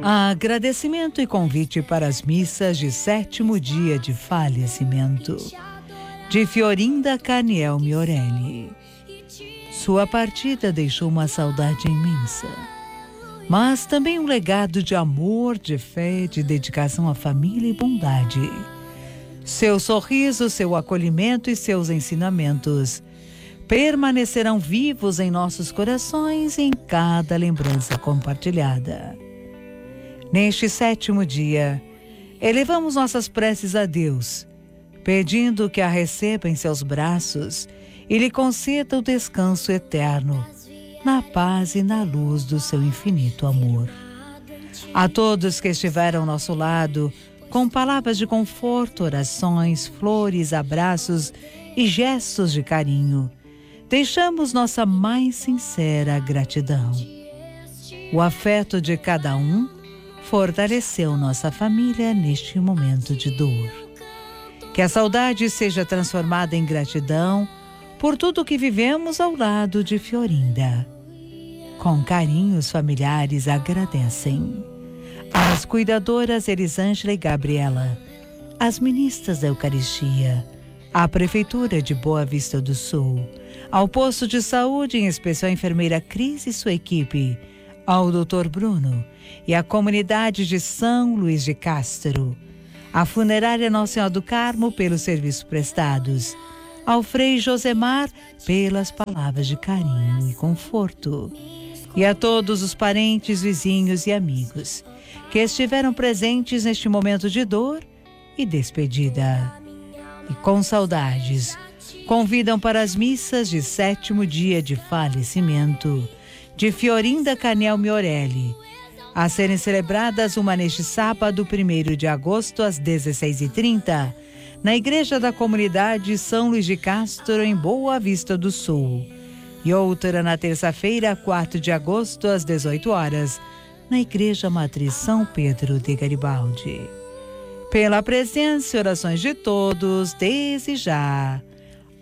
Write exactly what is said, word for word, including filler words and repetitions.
Agradecimento e convite para as missas de sétimo dia de falecimento de Fiorinda Caniel Miorelli. Sua partida deixou uma saudade imensa, mas também um legado de amor, de fé, de dedicação à família e bondade. Seu sorriso, seu acolhimento e seus ensinamentos permanecerão vivos em nossos corações e em cada lembrança compartilhada. Neste sétimo dia, elevamos nossas preces a Deus, pedindo que a receba em seus braços e lhe conceda o descanso eterno, na paz e na luz do seu infinito amor. A todos que estiveram ao nosso lado, com palavras de conforto, orações, flores, abraços e gestos de carinho, deixamos nossa mais sincera gratidão. O afeto de cada um fortaleceu nossa família neste momento de dor. Que a saudade seja transformada em gratidão por tudo que vivemos ao lado de Fiorinda. Com carinho, os familiares agradecem. As cuidadoras Elisângela e Gabriela, as ministras da Eucaristia, à Prefeitura de Boa Vista do Sul, ao posto de saúde, em especial a enfermeira Cris e sua equipe, ao doutor Bruno e à comunidade de São Luís de Castro, à funerária Nossa Senhora do Carmo pelos serviços prestados, ao Frei Josemar pelas palavras de carinho e conforto, e a todos os parentes, vizinhos e amigos que estiveram presentes neste momento de dor e despedida. E com saudades, convidam para as missas de sétimo dia de falecimento de Fiorinda Caniel Miorelli, a serem celebradas uma neste sábado, primeiro de agosto, às dezesseis e trinta, na Igreja da Comunidade São Luís de Castro, em Boa Vista do Sul, e outra na terça-feira, quatro de agosto, às dezoito horas, na Igreja Matriz São Pedro de Garibaldi. Pela presença e orações de todos, desde já,